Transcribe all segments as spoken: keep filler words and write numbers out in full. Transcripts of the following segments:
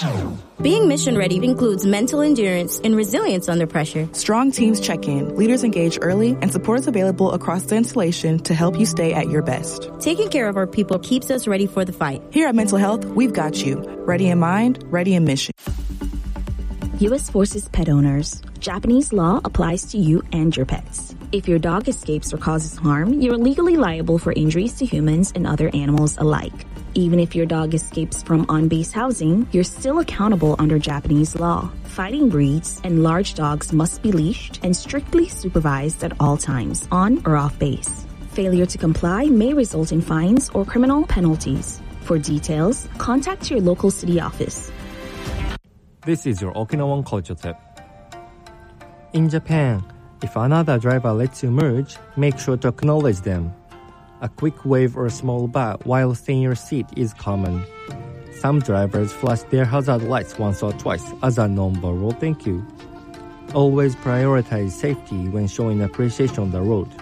Being mission ready includes mental endurance and resilience under pressure. Strong teams check in, leaders engage early, and support is available across the installation to help you stay at your best. Taking care of our people keeps us ready for the fight. Here at Mental Health, we've got you. Ready in mind, ready in mission. U S Forces pet owners. Japanese law applies to you and your pets. If your dog escapes or causes harm, you're legally liable for injuries to humans and other animals alike. Even if your dog escapes from on-base housing, you're still accountable under Japanese law. Fighting breeds and large dogs must be leashed and strictly supervised at all times, on or off base. Failure to comply may result in fines or criminal penalties. For details, contact your local city office. This is your Okinawan culture tip. In Japan, if another driver lets you merge, make sure to acknowledge them. A quick wave or small bow while staying in your seat is common. Some drivers flash their hazard lights once or twice as a non-verbal thank you. Always prioritize safety when showing appreciation on the road.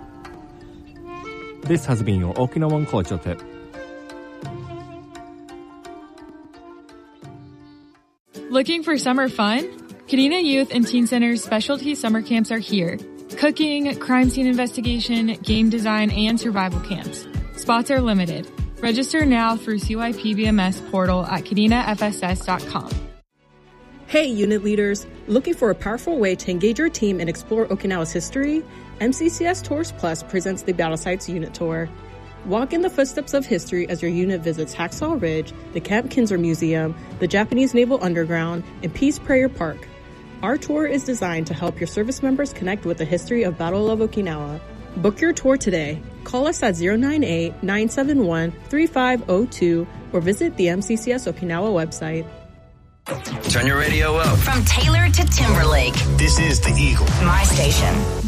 This has been your Okinawan culture tip. Looking for summer fun? Kadena Youth and Teen Center's specialty summer camps are here. Cooking, crime scene investigation, game design, and survival camps. Spots are limited. Register now through C Y P B M S portal at kadena f s s dot com. Hey, unit leaders. Looking for a powerful way to engage your team and explore Okinawa's history? M C C S Tours Plus presents the Battle Sites Unit Tour. Walk in the footsteps of history as your unit visits Hacksaw Ridge, the Camp Kinser Museum, the Japanese Naval Underground, and Peace Prayer Park. Our tour is designed to help your service members connect with the history of Battle of Okinawa. Book your tour today. Call us at zero nine eight, nine seven one, three five zero two or visit the M C C S Okinawa website. Turn your radio up. From Taylor to Timberlake. This is The Eagle. My station.